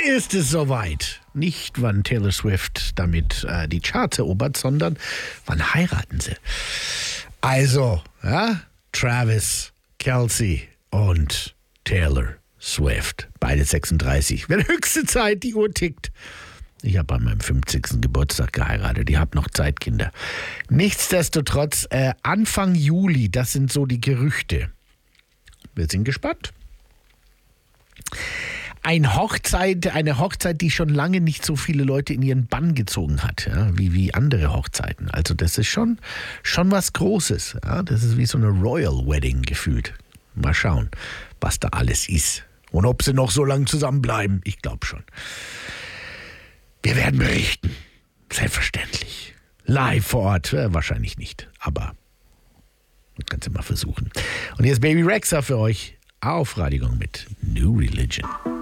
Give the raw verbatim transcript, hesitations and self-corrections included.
ist es soweit. Nicht, wann Taylor Swift damit äh, die Charts erobert, sondern wann heiraten sie. Also, ja, Travis Kelce und Taylor Swift. Beide sechsunddreißig. Wäre höchste Zeit, die Uhr tickt. Ich habe an meinem fünfzigsten Geburtstag geheiratet. Ich habe noch Zeit, Kinder. Nichtsdestotrotz, äh, Anfang Juli, das sind so die Gerüchte. Wir sind gespannt. Ein Hochzeit, eine Hochzeit, die schon lange nicht so viele Leute in ihren Bann gezogen hat, ja, wie, wie andere Hochzeiten. Also das ist schon, schon was Großes. Ja. Das ist wie so eine Royal Wedding gefühlt. Mal schauen, was da alles ist. Und ob sie noch so lange zusammenbleiben. Ich glaube schon. Wir werden berichten. Selbstverständlich. Live vor Ort. Äh, wahrscheinlich nicht. Aber man kann es mal versuchen. Und hier ist Baby Rexha für euch auf Radio Gong mit New Religion.